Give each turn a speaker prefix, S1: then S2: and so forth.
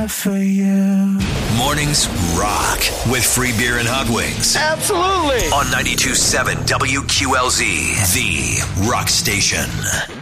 S1: For you.
S2: Mornings rock with free beer and hot wings.
S3: Absolutely.
S2: On 92.7 WQLZ, the rock station.